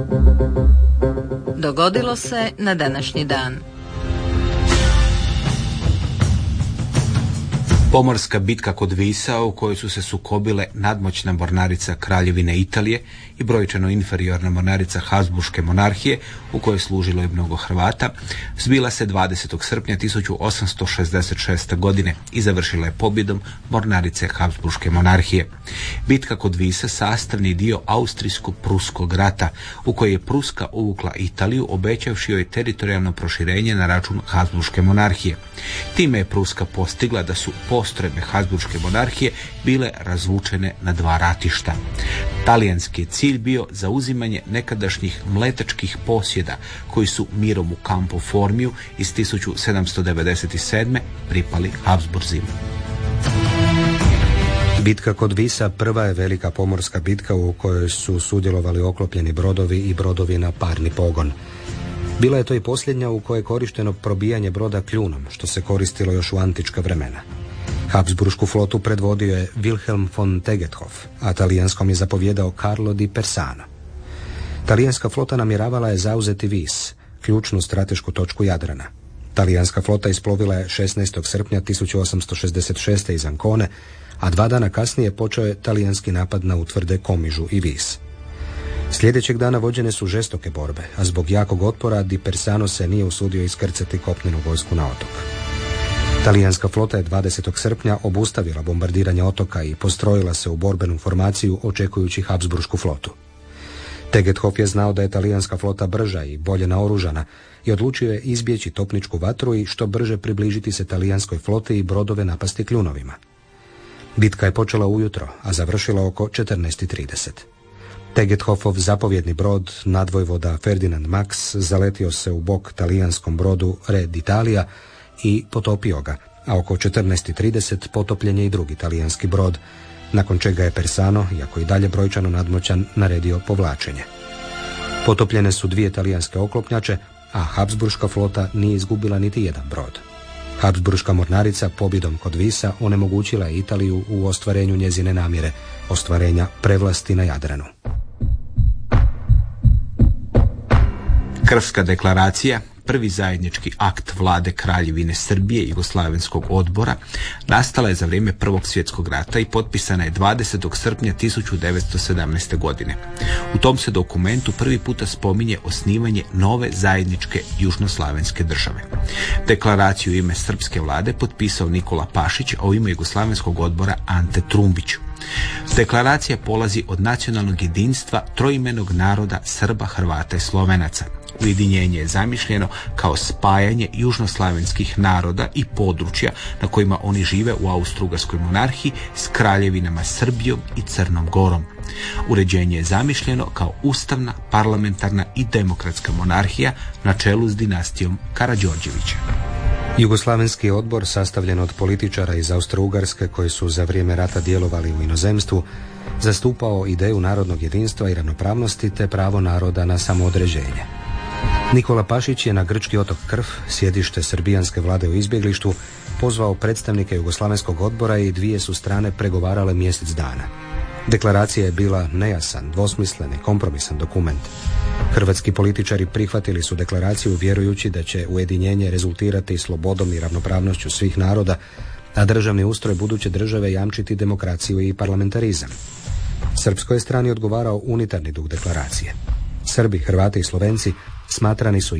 Dogodilo se na današnji dan. Pomorska bitka kod Visa, u kojoj su se sukobile nadmoćna mornarica Kraljevine Italije i brojčano inferiorna mornarica Habsburške monarhije, u kojoj je služilo i mnogo Hrvata, zbila se 20. srpnja 1866. godine i završila je pobjedom mornarice Habsburške monarhije. Bitka kod Visa sastavni dio Austrijsko-Pruskog rata, u kojoj je Pruska uvukla Italiju, obećavši joj teritorijalno proširenje na račun Habsburške monarhije. Time je Pruska postigla da su postrojbe Habsburške monarhije bile razvučene na dva ratišta. Talijanski je cilj bio zauzimanje nekadašnjih mletačkih posjeda koji su mirom u Campo Formiju iz 1797. pripali Habsburzima. Bitka kod Visa prva je velika pomorska bitka u kojoj su sudjelovali oklopljeni brodovi i brodovi na parni pogon. Bila je to i posljednja u kojoj je korišteno probijanje broda kljunom, što se koristilo još u antička vremena. Habsburšku flotu predvodio je Wilhelm von Tegethoff, a talijanskom je zapovjedao Carlo di Persano. Talijanska flota namjeravala je zauzeti Vis, ključnu stratešku točku Jadrana. Talijanska flota isplovila je 16. srpnja 1866. iz Ancone, a 2 dana kasnije počeo je talijanski napad na utvrde Komižu i Vis. Sljedećeg dana vođene su žestoke borbe, a zbog jakog otpora Di Persano se nije usudio iskrcati kopnenu vojsku na otok. Talijanska flota je 20. srpnja obustavila bombardiranje otoka i postrojila se u borbenu formaciju očekujući Habsburšku flotu. Tegethoff je znao da je talijanska flota brža i bolje naoružana i odlučio je izbjeći topničku vatru i što brže približiti se talijanskoj floti i brodove napasti kljunovima. Bitka je počela ujutro, a završila oko 14:30. Tegethoffov zapovjedni brod, nadvojvoda Ferdinand Max, zaletio se u bok talijanskom brodu Re d'Italia i potopio ga, a oko 14:30 potopljen je i drugi talijanski brod, nakon čega je Persano, iako i dalje brojčano nadmoćan, naredio povlačenje. Potopljene su 2 talijanske oklopnjače, a Habsburška flota nije izgubila niti jedan brod. Habsburška mornarica pobjedom kod Visa onemogućila je Italiju u ostvarenju njezine namjere, ostvarenja prevlasti na Jadranu. Krfska deklaracija, prvi zajednički akt vlade Kraljevine Srbije i Jugoslavenskog odbora, nastala je za vrijeme Prvog svjetskog rata i potpisana je 20. srpnja 1917. godine. U tom se dokumentu prvi puta spominje osnivanje nove zajedničke južnoslavenske države. Deklaraciju u ime srpske vlade potpisao Nikola Pašić, a u ime Jugoslavenskog odbora Ante Trumbić. Deklaracija polazi od nacionalnog jedinstva troimenog naroda Srba, Hrvata i Slovenaca. Ujedinjenje je zamišljeno kao spajanje južnoslavenskih naroda i područja na kojima oni žive u Austro-Ugarskoj monarhiji s kraljevinama Srbijom i Crnom Gorom. Uređenje je zamišljeno kao ustavna, parlamentarna i demokratska monarhija na čelu s dinastijom Karađorđevića. Jugoslavenski odbor, sastavljen od političara iz Austro-Ugarske koji su za vrijeme rata djelovali u inozemstvu, zastupao ideju narodnog jedinstva i ravnopravnosti te pravo naroda na samoodređenje. Nikola Pašić je na grčki otok Krf, sjedište srbijanske vlade u izbjeglištvu, pozvao predstavnike Jugoslavenskog odbora i 2 su strane pregovarale mjesec dana. Deklaracija je bila nejasan, dvosmislen i kompromisan dokument. Hrvatski političari prihvatili su deklaraciju vjerujući da će ujedinjenje rezultirati slobodom i ravnopravnošću svih naroda, a državni ustroj buduće države jamčiti demokraciju i parlamentarizam. Srpskoj je strani odgovarao unitarni duh deklaracije. Srbi, Hrvati i Slovenci smatrani su